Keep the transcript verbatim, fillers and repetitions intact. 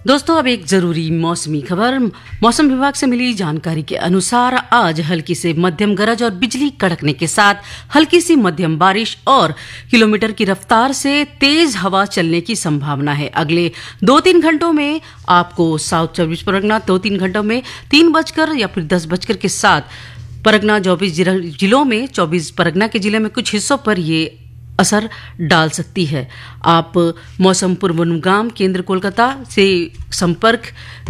दोस्तों, अब एक जरूरी मौसमी खबर। मौसम विभाग से मिली जानकारी के अनुसार आज हल्की से मध्यम गरज और बिजली कड़कने के साथ हल्की सी मध्यम बारिश और किलोमीटर की रफ्तार से तेज हवा चलने की संभावना है। अगले दो तीन घंटों में आपको साउथ चौबीस परगना दो तीन घंटों में तीन बजकर या फिर दस बजकर के साथ परगना चौबीस जिलों में चौबीस परगना के जिले में कुछ हिस्सों पर ये असर डाल सकती है। आप मौसम पूर्वानुमान केंद्र कोलकाता से संपर्क